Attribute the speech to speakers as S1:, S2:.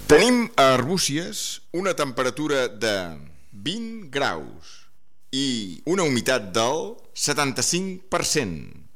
S1: Tenim a Arbúcies una temperatura de 20 graus i una humitat del 75%.